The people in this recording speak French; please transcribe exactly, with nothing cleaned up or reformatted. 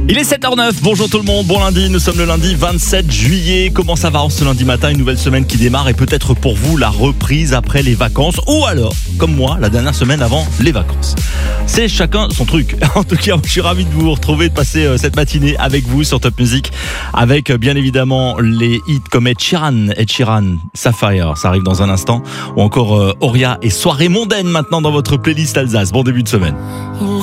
Il est sept heures neuf, bonjour tout le monde, bon lundi, nous sommes le lundi vingt-sept juillet. Comment ça va ce lundi matin, une nouvelle semaine qui démarre et peut-être pour vous la reprise après les vacances ou alors, comme moi, la dernière semaine avant les vacances. C'est chacun son truc. En tout cas, je suis ravi de vous retrouver, de passer cette matinée avec vous sur Top Music avec bien évidemment les hits comme Ed Sheeran, Ed Sheeran, Sapphire, ça arrive dans un instant, ou encore euh, Auria et Soirée mondaine maintenant dans votre playlist Alsace. Bon début de semaine.